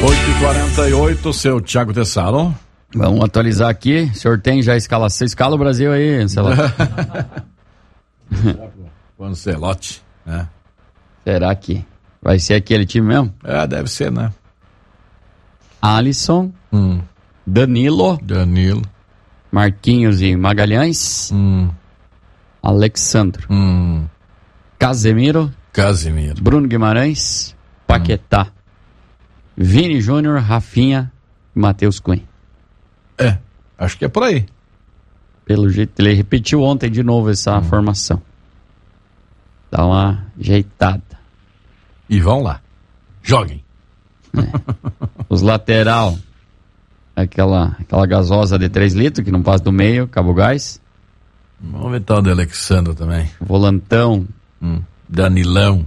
8h48, seu Thiago Tessaro. Vamos atualizar aqui. O senhor tem já escala? Você escala o Brasil aí, Ancelotti? O Ancelotti, né? Será que vai ser aquele time mesmo? Deve ser, né? Alisson, Danilo, Marquinhos e Magalhães, Alexandro, Casemiro, Bruno Guimarães, Paquetá, Vini Júnior, Rafinha e Matheus Cunha. Acho que é por aí. Pelo jeito, ele repetiu ontem de novo essa formação. Dá uma ajeitada. E vão lá. Joguem. Os lateral, aquela gasosa de 3 litros que não passa do meio, cabo gás. Vamos ver tal de Alexandre também. Volantão. Danilão.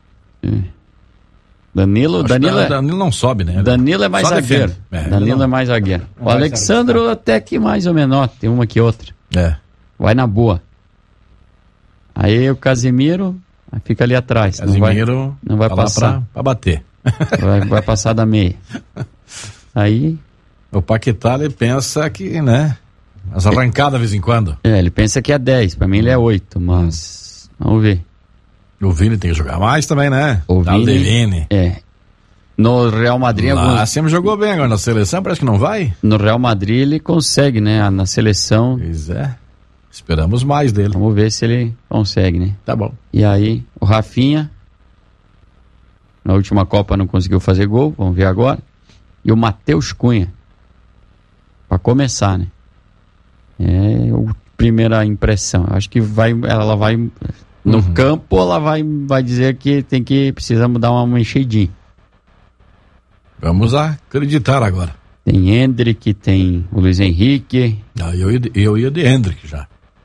Danilo não sobe, né? Danilo é mais zagueiro. Danilo é mais zagueiro. O Alexandro até que mais ou menos, tem uma que outra. Vai na boa. Aí o Casemiro fica ali atrás. Casemiro não vai passar pra bater. Vai passar da meia. Aí o Paquetá, ele pensa que, né? As arrancadas de vez em quando. Ele pensa que é 10, pra mim ele é 8, mas vamos ver. O Vini tem que jogar mais também, né? O Vini. No Real Madrid... sempre jogou bem, agora na seleção parece que não vai. No Real Madrid ele consegue, né? Na seleção... Pois é. Esperamos mais dele. Vamos ver se ele consegue, né? Tá bom. E aí, o Rafinha... Na última Copa não conseguiu fazer gol, vamos ver agora. E o Matheus Cunha. Pra começar, né? A primeira impressão. Eu acho que ela vai... No campo, ela vai dizer que precisamos dar uma mexidinha. Vamos acreditar agora. Tem Hendrick, tem o Luiz Henrique. Eu ia de Hendrick já.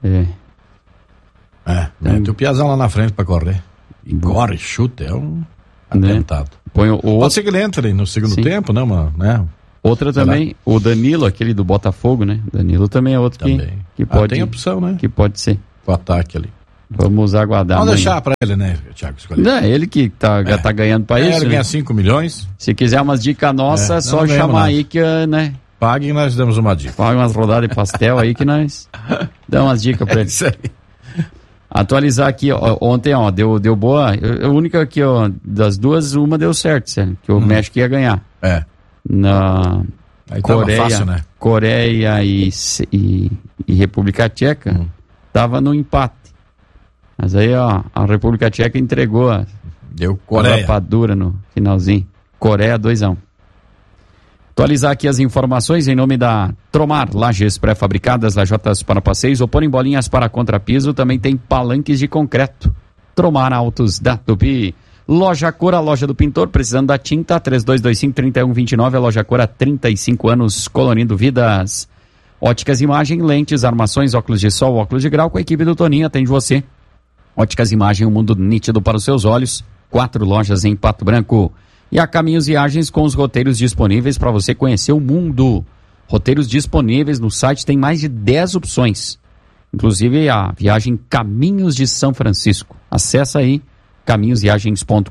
Tem o Piazão lá na frente pra correr. E corre, chuta, é um atentado. Pode ser que ele entre no segundo tempo, né? Outra também, o Danilo, aquele do Botafogo, né? Danilo também é outro que pode... tem opção, né? Que pode ser. O ataque ali. Vamos aguardar. Vamos deixar pra ele, né, Thiago? Não, ele que já tá ganhando pra isso. Ele ganha 5 milhões. Se quiser umas dicas nossas, só chamar aí que, né? Pague e nós damos uma dica. Pague umas rodadas de pastel aí que nós damos umas dicas pra ele. Isso aí. Atualizar aqui, ontem, deu boa. A única aqui, das duas, uma deu certo, sério, que o México ia ganhar. Na aí Coreia, fácil, né? Coreia e República Tcheca, tava no empate. Mas aí, a República Tcheca entregou deu Coreia. A rapadura no finalzinho. Coreia 2-1. Atualizar aqui as informações em nome da Tromar, lajes pré-fabricadas, lajotas para passeios, oporem bolinhas para contrapiso, também tem palanques de concreto. Tromar Autos da Tupi. Loja Cor, a loja do pintor, precisando da tinta, 3225-3129, a Loja Cor há 35 anos, colorindo vidas. Óticas Imagem, lentes, armações, óculos de sol, óculos de grau, com a equipe do Toninho, atende você. Óticas Imagem, um mundo nítido para os seus olhos. 4 lojas em Pato Branco. E a Caminhos Viagens com os roteiros disponíveis para você conhecer o mundo. Roteiros disponíveis no site, tem mais de 10 opções. Inclusive a viagem Caminhos de São Francisco. Acesse aí caminhosviagens.com.br.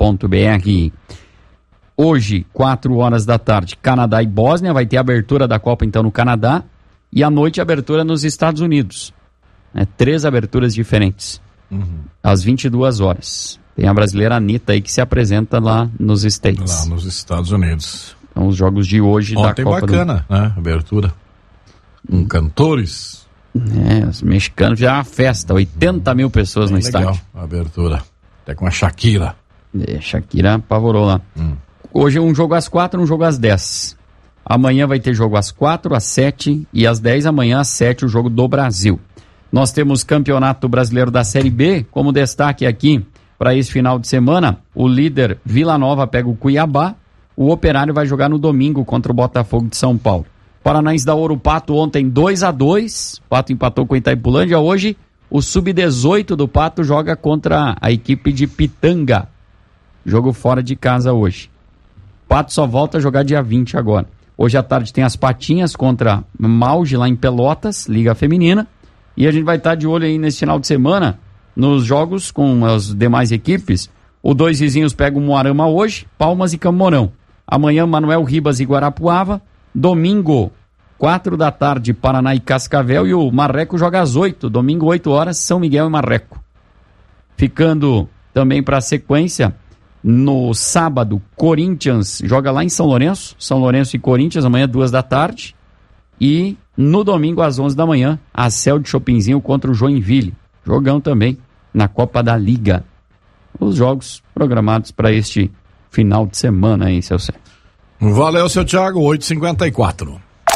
Hoje, 4 horas da tarde, Canadá e Bósnia. Vai ter a abertura da Copa então no Canadá. E à noite a abertura nos Estados Unidos. 3 aberturas diferentes. Às 22 horas. Tem a brasileira Anitta aí que se apresenta lá nos States. Lá nos Estados Unidos. Então os jogos de hoje ontem da Copa bacana, né? Abertura. Cantores. Os mexicanos já é uma festa. 80 mil pessoas no legal, estádio. Abertura. Até com a Shakira. Shakira apavorou lá. Hoje um jogo às 4, um jogo às 10. Amanhã vai ter jogo às 4, às 7 e às 10. Amanhã às 7 o jogo do Brasil. Nós temos Campeonato Brasileiro da Série B, como destaque aqui para esse final de semana, o líder Vila Nova pega o Cuiabá, o Operário vai jogar no domingo contra o Botafogo de São Paulo. Paranaense da Ouro Pato ontem 2-2, Pato empatou com o Itaipulândia. Hoje o Sub-18 do Pato joga contra a equipe de Pitanga, jogo fora de casa hoje. Pato só volta a jogar dia 20 agora. Hoje à tarde tem as Patinhas contra Mauge lá em Pelotas, Liga Feminina. E a gente vai estar de olho aí nesse final de semana, nos jogos com as demais equipes. O Dois Vizinhos pega o Moarama hoje, Palmas e Camorão. Amanhã, Manuel Ribas e Guarapuava. Domingo, 4 da tarde, Paraná e Cascavel. E o Marreco joga às 8. Domingo, 8 horas, São Miguel e Marreco. Ficando também para a sequência, no sábado, Corinthians joga lá em São Lourenço. São Lourenço e Corinthians, amanhã, 2 da tarde. E no domingo, às 11 da manhã, a Céu de Chopinzinho contra o Joinville. Jogão também na Copa da Liga. Os jogos programados para este final de semana, hein, seu Cé? Valeu, seu Thiago, 8h54.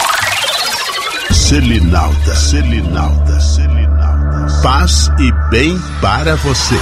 Selinalda. Paz e bem para você.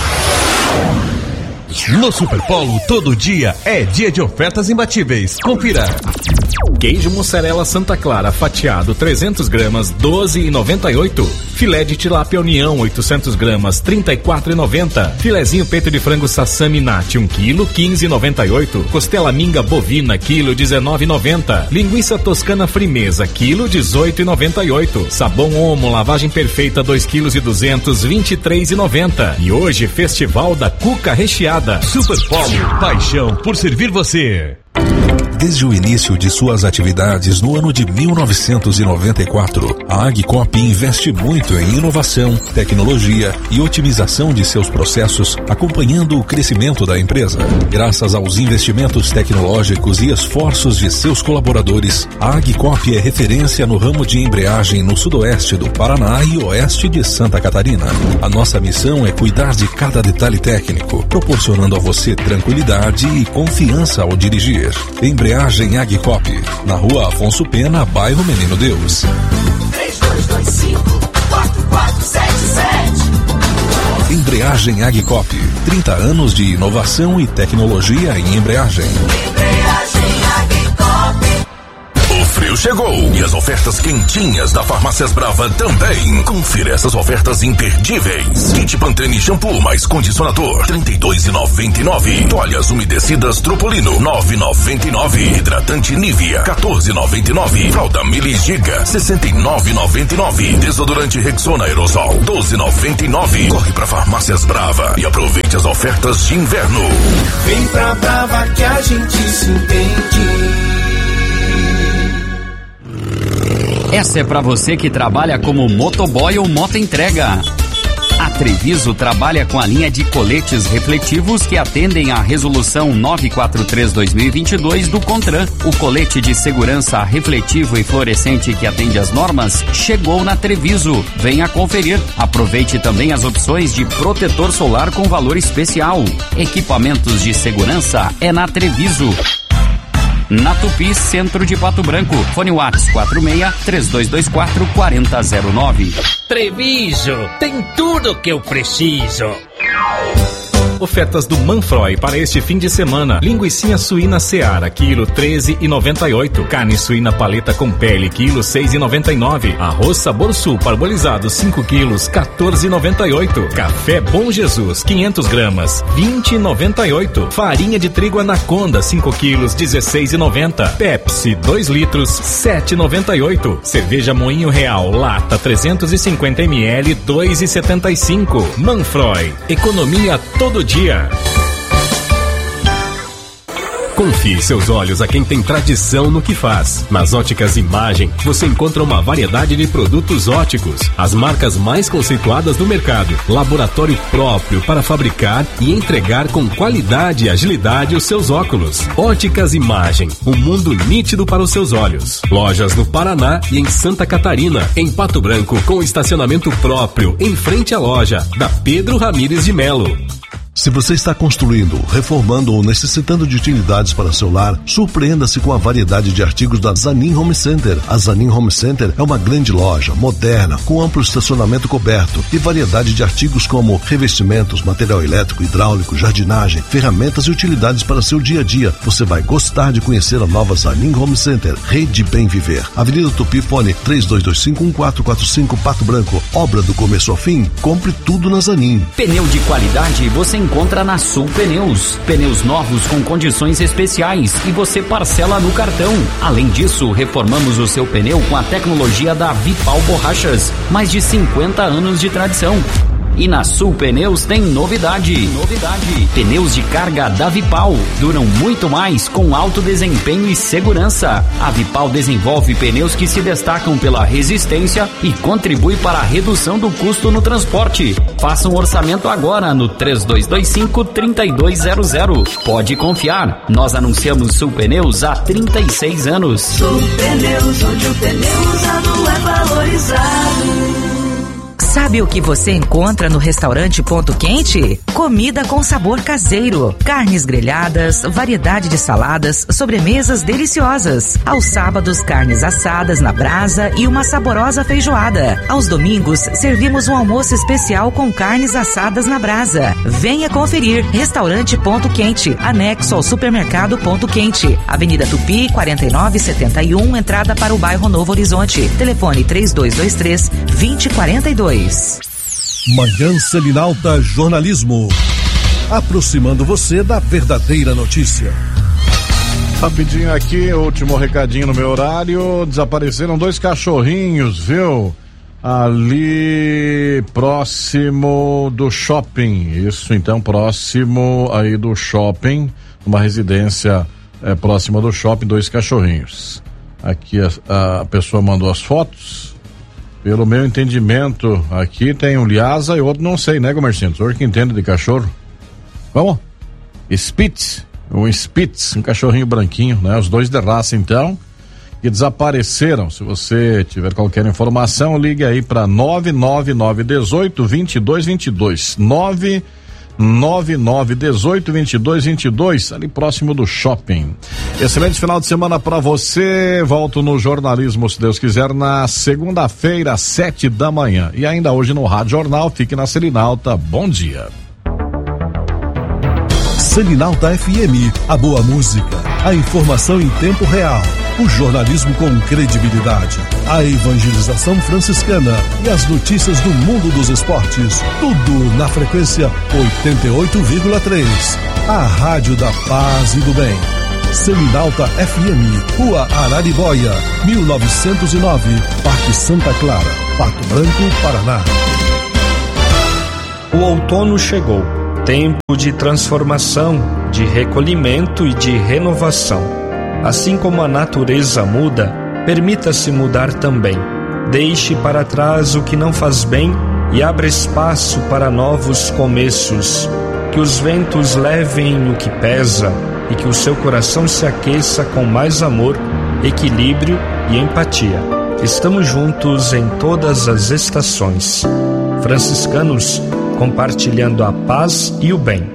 No Superpolo, todo dia é dia de ofertas imbatíveis. Confira. Queijo mussarela Santa Clara fatiado 300 gramas, 12,98. Filé de tilápia União 800 gramas, 34,90. Filezinho peito de frango Sassami Nati 1 kg, 15,98. Costela minga bovina quilo, 19,90. Linguiça toscana Frimeza quilo, 18,98. Sabão Omo lavagem perfeita 2 kg e 200, 23,90. E hoje Festival da Cuca recheada. Superpolo, paixão por servir você. Desde o início de suas atividades no ano de 1994, a Agcop investe muito em inovação, tecnologia e otimização de seus processos, acompanhando o crescimento da empresa. Graças aos investimentos tecnológicos e esforços de seus colaboradores, a Agcop é referência no ramo de embreagem no sudoeste do Paraná e oeste de Santa Catarina. A nossa missão é cuidar de cada detalhe técnico, proporcionando a você tranquilidade e confiança ao dirigir. Embreagem Agcop, na Rua Afonso Pena, bairro Menino Deus. 3225-4477. Embreagem Agcop, 30 anos de inovação e tecnologia em embreagem. Embreagem Agcop. O frio chegou e as ofertas quentinhas da Farmácias Brava também. Confira essas ofertas imperdíveis. Kit Pantene shampoo mais condicionador, R$32,99. Toalhas umedecidas Tropolino, R$9,99. Hidratante Nivea, R$14,99. Fralda Mili Giga, R$69,99. Desodorante Rexona Aerosol, R$12,99. Corre pra Farmácias Brava e aproveite as ofertas de inverno. Vem pra Brava que a gente se entende. Essa é para você que trabalha como motoboy ou motoentrega. A Treviso trabalha com a linha de coletes refletivos que atendem à resolução 943/2022 do CONTRAN. O colete de segurança refletivo e fluorescente que atende às normas chegou na Treviso. Venha conferir. Aproveite também as opções de protetor solar com valor especial. Equipamentos de segurança é na Treviso. Na Tupi, centro de Pato Branco. Fone WhatsApp 46-3224-4009. Treviso, tem tudo que eu preciso. Ofertas do Manfroy para este fim de semana. Linguicinha suína Seara, quilo 13,98. Carne suína paleta com pele, quilo 6,99. Arroz Sabor Sul parbolizado 5 quilos, 14,98. Café Bom Jesus, 500 gramas, 20,98. Farinha de trigo Anaconda, 5 quilos, 16,90. Pepsi, 2 litros, 7,98. Cerveja Moinho Real, lata 350 ml, 2,75. Manfroy, economia todo dia. Confie seus olhos a quem tem tradição no que faz. Nas Óticas Imagem, você encontra uma variedade de produtos óticos, as marcas mais conceituadas do mercado, laboratório próprio para fabricar e entregar com qualidade e agilidade os seus óculos. Óticas Imagem, um mundo nítido para os seus olhos. Lojas no Paraná e em Santa Catarina, em Pato Branco, com estacionamento próprio, em frente à loja da Pedro Ramires de Melo. Se você está construindo, reformando ou necessitando de utilidades para seu lar, surpreenda-se com a variedade de artigos da Zanin Home Center. A Zanin Home Center é uma grande loja, moderna, com amplo estacionamento coberto e variedade de artigos como revestimentos, material elétrico, hidráulico, jardinagem, ferramentas e utilidades para seu dia a dia. Você vai gostar de conhecer a nova Zanin Home Center, Rede Bem Viver. Avenida Tupi, fone 3225-1445, Pato Branco. Obra do começo ao fim, compre tudo na Zanin. Pneu de qualidade você encontra na Sul Pneus. Pneus novos com condições especiais e você parcela no cartão. Além disso, reformamos o seu pneu com a tecnologia da Vipal Borrachas. Mais de 50 anos de tradição. E na Sul Pneus tem novidade. Pneus de carga da Vipal duram muito mais com alto desempenho e segurança. A Vipal desenvolve pneus que se destacam pela resistência e contribui para a redução do custo no transporte. Faça um orçamento agora no 3225-3200. Pode confiar, nós anunciamos Sul Pneus há 36 anos. Sul Pneus, onde o pneu usado é valorizado. Sabe o que você encontra no restaurante Ponto Quente? Comida com sabor caseiro, carnes grelhadas, variedade de saladas, sobremesas deliciosas. Aos sábados, carnes assadas na brasa e uma saborosa feijoada. Aos domingos, servimos um almoço especial com carnes assadas na brasa. Venha conferir. Restaurante Ponto Quente, anexo ao supermercado Ponto Quente. Avenida Tupi, 4971, entrada para o bairro Novo Horizonte. Telefone 3223-2042. Manhã Selinalta Jornalismo, aproximando você da verdadeira notícia. Rapidinho aqui, último recadinho no meu horário. Desapareceram 2 cachorrinhos, viu? Ali próximo do shopping. Isso, então, próximo aí do shopping, uma residência próxima do shopping, 2 cachorrinhos. Aqui a pessoa mandou as fotos. Pelo meu entendimento, aqui tem um Lhasa e outro não sei, né, comerciante? O senhor que entende de cachorro. Vamos? Spitz, um cachorrinho branquinho, né? Os 2 de raça, então, que desapareceram. Se você tiver qualquer informação, ligue aí para 99918-2222. 99918-2222, ali próximo do shopping. Excelente final de semana para você. Volto no jornalismo, se Deus quiser, na segunda-feira, às 7 da manhã. E ainda hoje no Rádio Jornal. Fique na Selinalta. Bom dia. Selinalta FM, a boa música, a informação em tempo real, o jornalismo com credibilidade, a evangelização franciscana e as notícias do mundo dos esportes, tudo na frequência 88,3. A Rádio da Paz e do Bem. Selinalta FM, Rua Araribóia, 1909, Parque Santa Clara, Pato Branco, Paraná. O outono chegou. Tempo de transformação, de recolhimento e de renovação. Assim como a natureza muda, permita-se mudar também. Deixe para trás o que não faz bem e abra espaço para novos começos. Que os ventos levem o que pesa e que o seu coração se aqueça com mais amor, equilíbrio e empatia. Estamos juntos em todas as estações. Franciscanos, compartilhando a paz e o bem.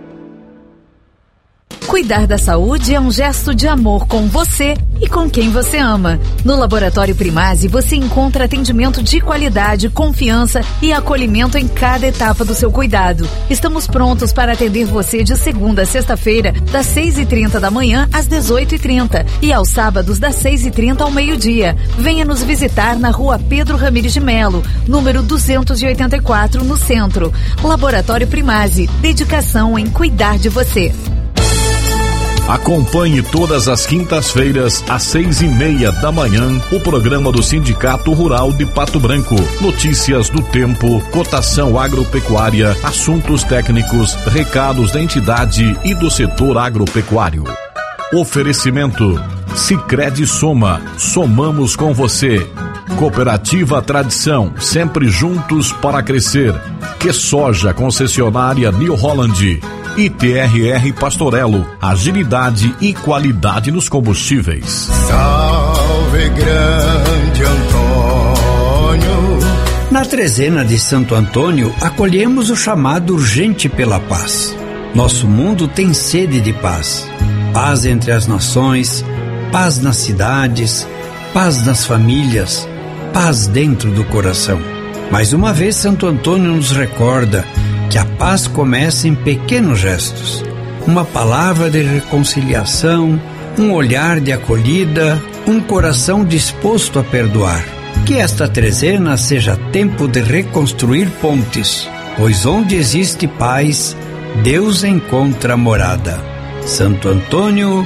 Cuidar da saúde é um gesto de amor com você e com quem você ama. No Laboratório Primazzi você encontra atendimento de qualidade, confiança e acolhimento em cada etapa do seu cuidado. Estamos prontos para atender você de segunda a sexta-feira, das 6h30 da manhã às 18h30 e aos sábados das 6h30 ao meio-dia. Venha nos visitar na Rua Pedro Ramires de Melo, número 284, no centro. Laboratório Primazzi, dedicação em cuidar de você. Acompanhe todas as quintas-feiras, às 6h30 da manhã, o programa do Sindicato Rural de Pato Branco. Notícias do tempo, cotação agropecuária, assuntos técnicos, recados da entidade e do setor agropecuário. Oferecimento: Sicredi Soma, somamos com você. Cooperativa Tradição, sempre juntos para crescer. Que Soja, concessionária New Holland. ITRR Pastorello, agilidade e qualidade nos combustíveis. Salve grande Antônio. Na trezena de Santo Antônio, acolhemos o chamado urgente pela paz. Nosso mundo tem sede de paz. Paz entre as nações, paz nas cidades, paz nas famílias, paz dentro do coração. Mais uma vez, Santo Antônio nos recorda que a paz começa em pequenos gestos. Uma palavra de reconciliação, um olhar de acolhida, um coração disposto a perdoar. Que esta trezena seja tempo de reconstruir pontes, pois onde existe paz, Deus encontra morada. Santo Antônio,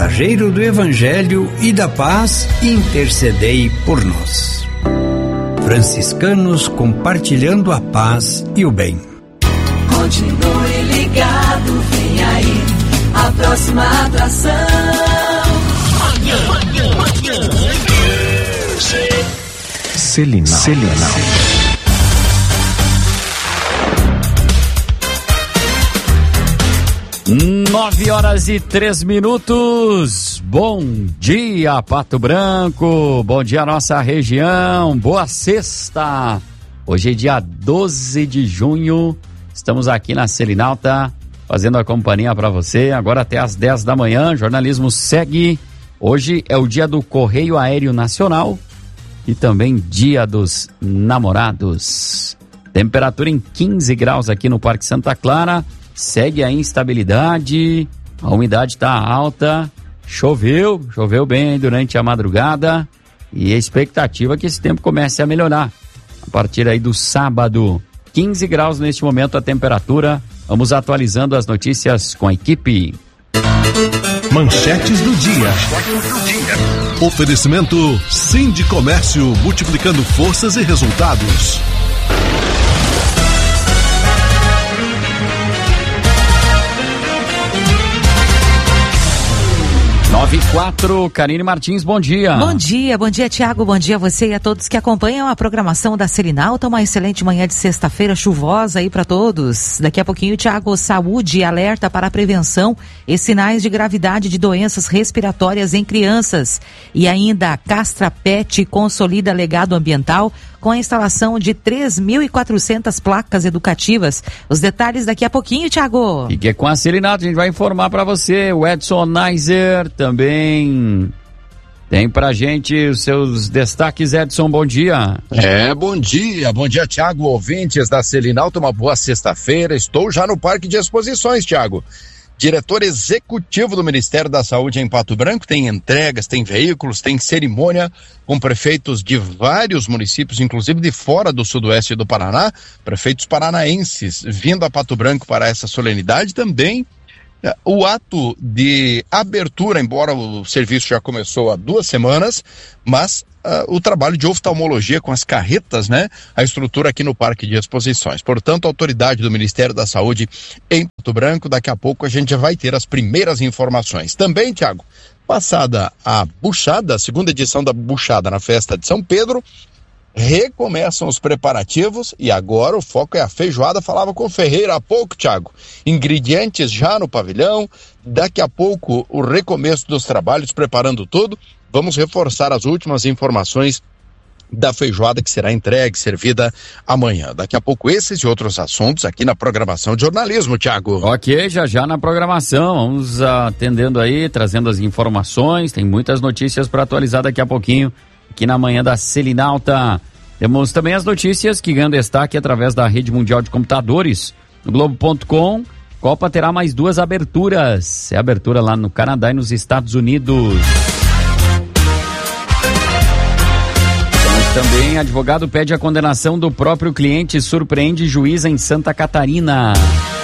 mensageiro do Evangelho e da paz, intercedei por nós. Franciscanos compartilhando a paz e o bem. Continue ligado, vem aí a próxima atração. Selinal. 9h03. Bom dia, Pato Branco. Bom dia, nossa região. Boa sexta. Hoje é dia 12 de junho. Estamos aqui na Selinalta, fazendo a companhia para você. Agora até às 10 da manhã. Jornalismo segue. Hoje é o dia do Correio Aéreo Nacional e também dia dos namorados. Temperatura em 15 graus aqui no Parque Santa Clara. Segue a instabilidade, a umidade está alta, choveu bem durante a madrugada e a expectativa é que esse tempo comece a melhorar. A partir aí do sábado, 15 graus neste momento a temperatura. Vamos atualizando as notícias com a equipe. Manchetes do dia. Oferecimento Sindicomércio, multiplicando forças e resultados. 9h04, Karine Martins, bom dia. Bom dia, Tiago, bom dia a você e a todos que acompanham a programação da Selinalta. Uma excelente manhã de sexta-feira chuvosa aí para todos. Daqui a pouquinho, Tiago, saúde alerta para a prevenção e sinais de gravidade de doenças respiratórias em crianças. E ainda a Castra Pet consolida legado ambiental com a instalação de 3.400 placas educativas. Os detalhes daqui a pouquinho, Tiago. E que é com a Selinalta, a gente vai informar para você. O Edson Neiser também tem pra gente os seus destaques. Edson, bom dia. Bom dia, Tiago, ouvintes da Selinalta, uma boa sexta-feira. Estou já no Parque de Exposições, Tiago. Diretor executivo do Ministério da Saúde em Pato Branco, tem entregas, tem veículos, tem cerimônia com prefeitos de vários municípios, inclusive de fora do sudoeste do Paraná, prefeitos paranaenses vindo a Pato Branco para essa solenidade. Também o ato de abertura, embora o serviço já começou há 2 semanas, mas o trabalho de oftalmologia com as carretas, né? A estrutura aqui no Parque de Exposições. Portanto, a autoridade do Ministério da Saúde em Pato Branco, daqui a pouco a gente já vai ter as primeiras informações. Também, Tiago, passada a buchada, a segunda edição da buchada na festa de São Pedro, recomeçam os preparativos e agora o foco é a feijoada. Falava com o Ferreira há pouco, Tiago. Ingredientes já no pavilhão, daqui a pouco o recomeço dos trabalhos, preparando tudo. Vamos reforçar as últimas informações da feijoada que será entregue, servida amanhã. Daqui a pouco esses e outros assuntos aqui na programação de jornalismo, Tiago. Ok, já na programação, vamos atendendo aí, trazendo as informações, tem muitas notícias para atualizar daqui a pouquinho, aqui na manhã da Selinalta. Temos também as notícias que ganham destaque através da Rede Mundial de Computadores, no Globo.com. Copa terá mais 2 aberturas, é abertura lá no Canadá e nos Estados Unidos. Também, advogado pede a condenação do próprio cliente e surpreende juíza em Santa Catarina.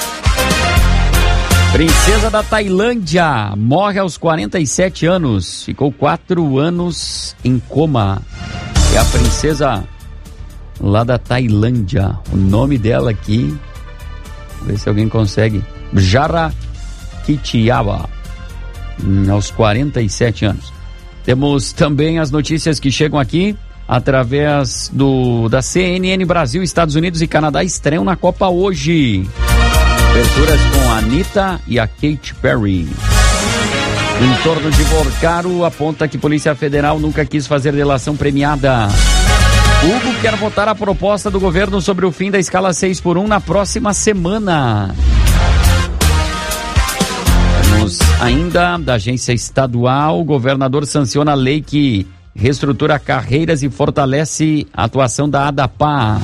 Princesa da Tailândia morre aos 47 anos. Ficou 4 anos em coma. É a princesa lá da Tailândia. O nome dela aqui, vamos ver se alguém consegue. Jarakitiawa, aos 47 anos. Temos também as notícias que chegam aqui através da CNN. Brasil, Estados Unidos e Canadá estreiam na Copa hoje. Aberturas com a Anitta e a Katy Perry. O entorno de Vorcaro aponta que Polícia Federal nunca quis fazer delação premiada. Hugo quer votar a proposta do governo sobre o fim da escala 6x1 na próxima semana. Temos ainda da agência estadual, o governador sanciona a lei que reestrutura carreiras e fortalece a atuação da ADAPA.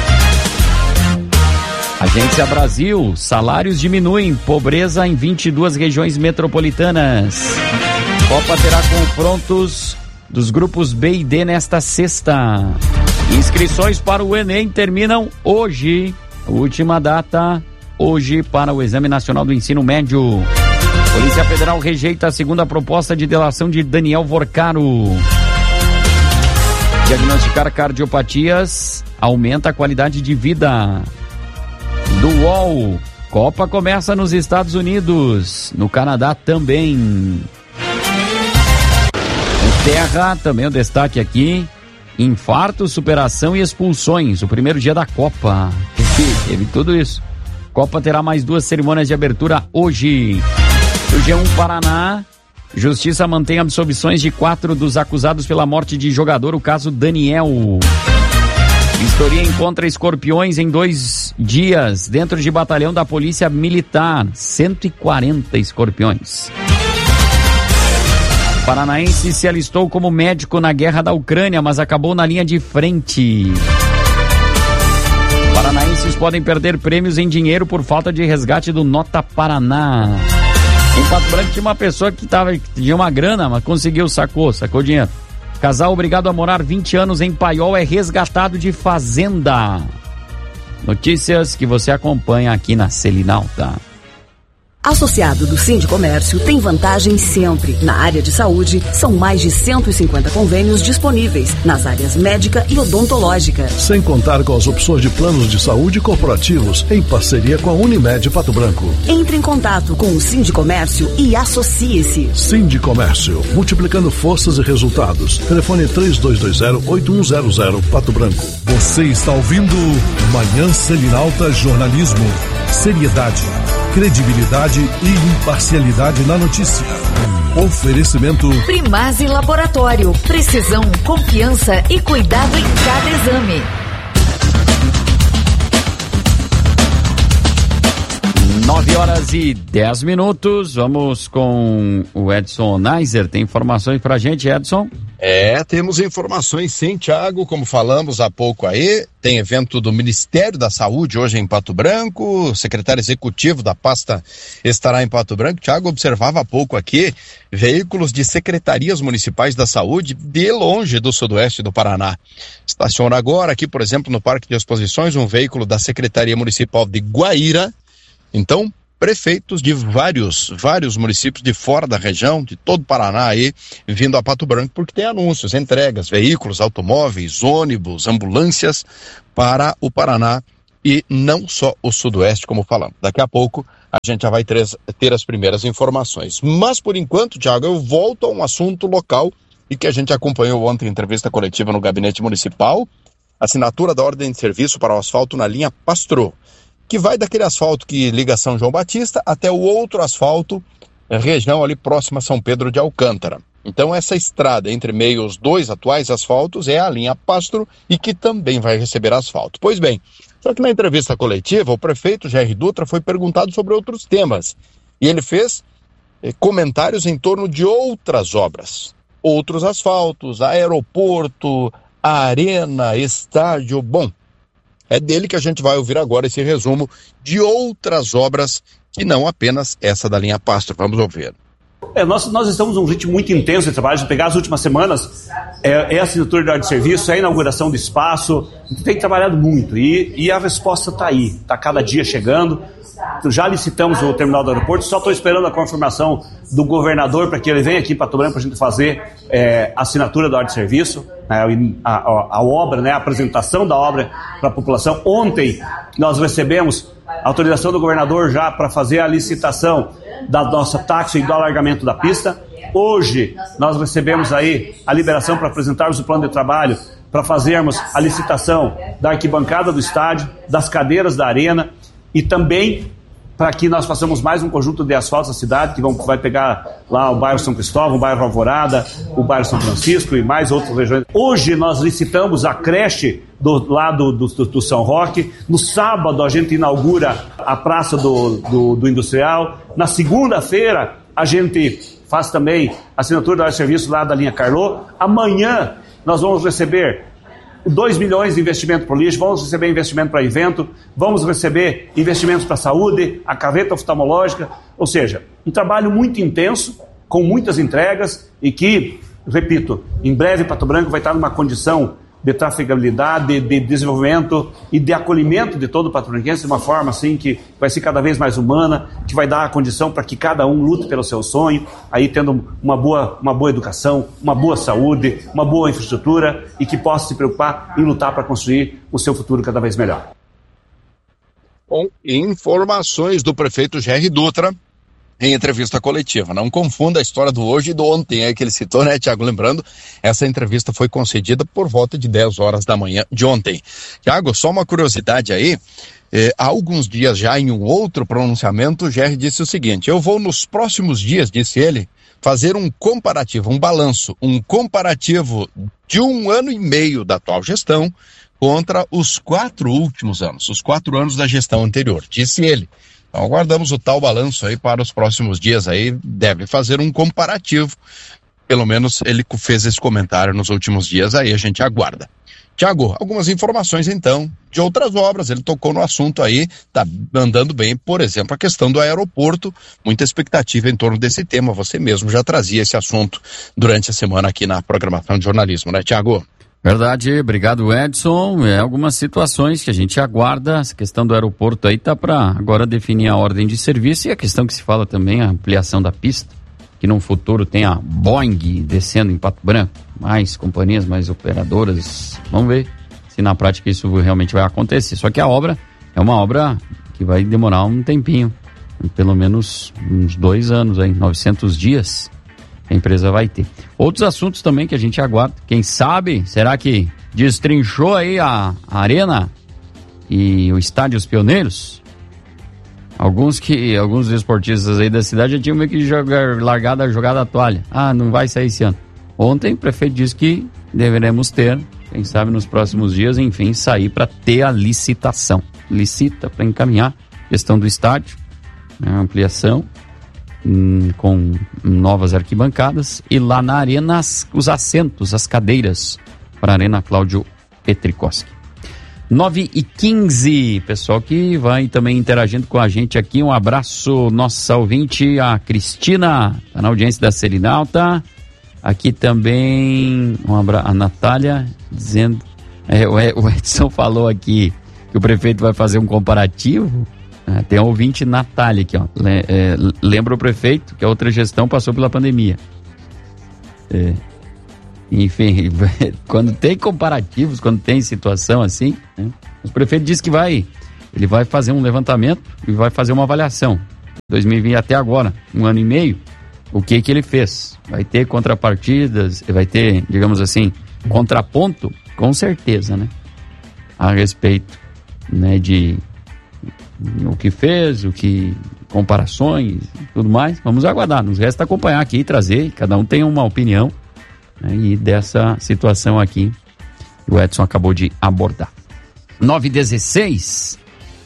Agência Brasil, salários diminuem, pobreza em 22 regiões metropolitanas. Copa terá confrontos dos grupos B e D nesta sexta. Inscrições para o Enem terminam hoje. Última data, hoje, para o Exame Nacional do Ensino Médio. Polícia Federal rejeita a segunda proposta de delação de Daniel Vorcaro. Diagnosticar cardiopatias aumenta a qualidade de vida. Do UOL, Copa começa nos Estados Unidos, no Canadá também. O Terra, também o destaque aqui, infarto, superação e expulsões, o primeiro dia da Copa. Teve tudo isso. Copa terá mais 2 cerimônias de abertura hoje. O G1 Paraná, Justiça mantém absolvições de 4 dos acusados pela morte de jogador, o caso Daniel. Vistoria encontra escorpiões em 2 dias dentro de batalhão da Polícia Militar. 140 escorpiões. Paranaense se alistou como médico na guerra da Ucrânia, mas acabou na linha de frente. Paranaenses podem perder prêmios em dinheiro por falta de resgate do Nota Paraná. Em Pato Branco tinha uma pessoa que tinha uma grana, mas sacou dinheiro. Casal obrigado a morar 20 anos em Paiol é resgatado de fazenda. Notícias que você acompanha aqui na Selinalta. Associado do Sindicomércio tem vantagem sempre. Na área de saúde, são mais de 150 convênios disponíveis nas áreas médica e odontológica. Sem contar com as opções de planos de saúde corporativos em parceria com a Unimed Pato Branco. Entre em contato com o Sindicomércio e associe-se. Sindicomércio, multiplicando forças e resultados. Telefone 3220-8100 Pato Branco. Você está ouvindo Manhã Selinalta Jornalismo. Seriedade, credibilidade e imparcialidade na notícia. Oferecimento Primase Laboratório, precisão, confiança e cuidado em cada exame. 9h10. Vamos com o Edson Neiser. Tem informações pra gente, Edson? Temos informações sim, Thiago, como falamos há pouco aí, tem evento do Ministério da Saúde hoje em Pato Branco, o secretário executivo da pasta estará em Pato Branco. Thiago, observava há pouco aqui, veículos de secretarias municipais da saúde de longe do sudoeste do Paraná. Estaciona agora aqui, por exemplo, no Parque de Exposições, um veículo da Secretaria Municipal de Guaíra. Então, prefeitos de vários municípios de fora da região, de todo o Paraná aí, vindo a Pato Branco, porque tem anúncios, entregas, veículos, automóveis, ônibus, ambulâncias para o Paraná e não só o sudoeste, como falamos. Daqui a pouco a gente já vai ter as primeiras informações. Mas, por enquanto, Thiago, eu volto a um assunto local e que a gente acompanhou ontem em entrevista coletiva no Gabinete Municipal, assinatura da ordem de serviço para o asfalto na linha Pastro, que vai daquele asfalto que liga São João Batista até o outro asfalto, região ali próxima a São Pedro de Alcântara. Então essa estrada entre meio os 2 atuais asfaltos é a linha Pastro e que também vai receber asfalto. Pois bem, só que na entrevista coletiva o prefeito Jair Dutra foi perguntado sobre outros temas e ele fez comentários em torno de outras obras, outros asfaltos, aeroporto, arena, estádio, bom. É dele que a gente vai ouvir agora esse resumo de outras obras que não apenas essa da linha Pastro. Vamos ouvir. Nós estamos num ritmo muito intenso de trabalho. Se pegar as últimas semanas, a assinatura de ordem de serviço, a inauguração do espaço, tem trabalhado muito e a resposta está aí, está cada dia chegando. Já licitamos o terminal do aeroporto, só estou esperando a confirmação do governador para que ele venha aqui para Pato Branco para a gente fazer a assinatura da ordem de serviço, a obra, a apresentação da obra para a população. Ontem nós recebemos autorização do governador já para fazer a licitação da nossa taxa e do alargamento da pista. Hoje nós recebemos aí a liberação para apresentarmos o plano de trabalho para fazermos a licitação da arquibancada do estádio, das cadeiras da arena e também para que nós façamos mais um conjunto de asfaltos da cidade, que vai pegar lá o bairro São Cristóvão, o bairro Alvorada, o bairro São Francisco e mais outras regiões. Hoje nós licitamos a creche do lado do São Roque. No sábado a gente inaugura a praça do Industrial. Na segunda-feira a gente faz também a assinatura da ordem de serviço lá da linha Carlô. Amanhã nós vamos receber 2 milhões de investimento para o lixo, vamos receber investimento para evento, vamos receber investimentos para a saúde, a carreta oftalmológica, ou seja, um trabalho muito intenso, com muitas entregas e que, repito, em breve Pato Branco vai estar numa condição de trafegabilidade, de desenvolvimento e de acolhimento de todo o pato-branquense de uma forma assim que vai ser cada vez mais humana, que vai dar a condição para que cada um lute pelo seu sonho, aí tendo uma boa educação, uma boa saúde, uma boa infraestrutura e que possa se preocupar em lutar para construir o seu futuro cada vez melhor. Com informações do prefeito Jerry Dutra em entrevista coletiva. Não confunda a história do hoje e do ontem, que ele citou, né, Tiago? Lembrando, essa entrevista foi concedida por volta de 10 horas da manhã de ontem. Tiago, só uma curiosidade aí, há alguns dias já em um outro pronunciamento, o Jerry disse o seguinte: eu vou nos próximos dias, disse ele, fazer um comparativo, um comparativo de 1 ano e meio da atual gestão contra os 4 últimos anos, os 4 anos da gestão anterior, disse ele. Então aguardamos o tal balanço aí para os próximos dias aí, deve fazer um comparativo, pelo menos ele fez esse comentário nos últimos dias aí, a gente aguarda. Tiago, algumas informações então de outras obras, ele tocou no assunto aí, tá andando bem, por exemplo, a questão do aeroporto, muita expectativa em torno desse tema, você mesmo já trazia esse assunto durante a semana aqui na programação de jornalismo, né, Tiago? Verdade, obrigado, Edson. Algumas situações que a gente aguarda, essa questão do aeroporto aí tá para agora definir a ordem de serviço e a questão que se fala também, a ampliação da pista, que no futuro tem a Boeing descendo em Pato Branco, mais companhias, mais operadoras, vamos ver se na prática isso realmente vai acontecer. Só que a obra é uma obra que vai demorar um tempinho, pelo menos uns 2 anos aí, 900 dias. A empresa vai ter. Outros assuntos também que a gente aguarda. Quem sabe, será que destrinchou aí a arena e o estádio Os Pioneiros? Alguns esportistas aí da cidade já tinham meio que largado a jogada a toalha. Não vai sair esse ano. Ontem o prefeito disse que deveremos ter, quem sabe nos próximos dias, enfim, sair para ter a licitação. Licita para encaminhar a questão do estádio, a ampliação, com novas arquibancadas e lá na arena os assentos, as cadeiras para a Arena Cláudio Petrikowski. 9h15, pessoal que vai também interagindo com a gente aqui, um abraço, nossa ouvinte, a Cristina, tá na audiência da Selinalta, aqui também a Natália dizendo, o Edson falou aqui que o prefeito vai fazer um comparativo. Tem a ouvinte Natália aqui, ó. Lembra o prefeito que a outra gestão passou pela pandemia. Enfim, quando tem comparativos, quando tem situação assim, né, o prefeito disse que ele vai fazer um levantamento e vai fazer uma avaliação. 2020 até agora, 1 ano e meio, o que ele fez? Vai ter contrapartidas, vai ter, digamos assim, contraponto? Com certeza, né? A respeito, né, de o que fez, comparações e tudo mais. Vamos aguardar, nos resta acompanhar aqui e trazer, cada um tem uma opinião, né, e dessa situação aqui o Edson acabou de abordar. 9h16,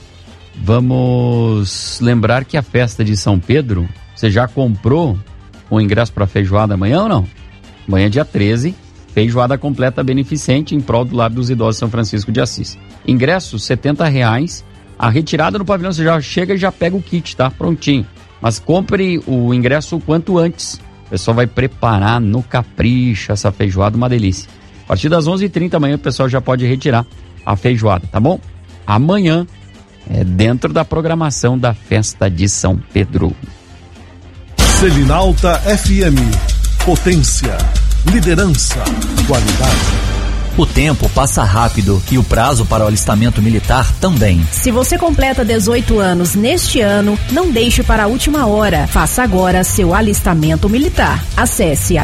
vamos lembrar que a festa de São Pedro, você já comprou o ingresso para feijoada amanhã ou não? Amanhã, dia 13, feijoada completa beneficente em prol do Lar dos Idosos São Francisco de Assis. Ingresso R$70. A retirada no pavilhão, você já chega e já pega o kit, tá? Prontinho. Mas compre o ingresso o quanto antes. O pessoal vai preparar no capricho essa feijoada, uma delícia. A partir das 11h30 amanhã o pessoal já pode retirar a feijoada, tá bom? Amanhã é dentro da programação da festa de São Pedro. Selinalta FM. Potência, liderança, qualidade. O tempo passa rápido e o prazo para o alistamento militar também. Se você completa 18 anos neste ano, não deixe para a última hora. Faça agora seu alistamento militar. Acesse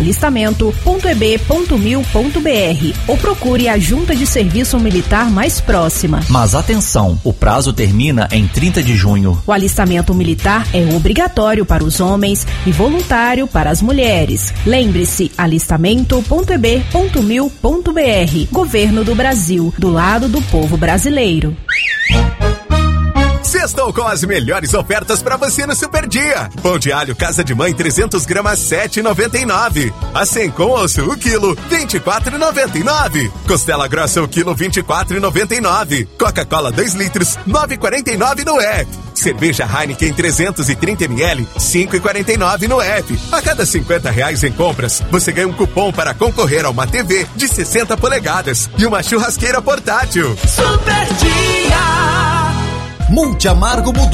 alistamento.eb.mil.br ou procure a Junta de Serviço Militar mais próxima. Mas atenção, o prazo termina em 30 de junho. O alistamento militar é obrigatório para os homens e voluntário para as mulheres. Lembre-se, alistamento.eb.mil.br. Governo do Brasil, do lado do povo brasileiro. estou com as melhores ofertas para você no Super Dia. Pão de alho Casa de Mãe 300 gramas 7,99. A Sencom osso o quilo 24,99. Costela grossa o quilo 24,99. Coca-Cola 2 litros 9,49 no app. Cerveja Heineken 330 ml 5,49 no app. A cada R$50 em compras, você ganha um cupom para concorrer a uma TV de 60 polegadas e uma churrasqueira portátil. Super Dia! Monte Amargo mudou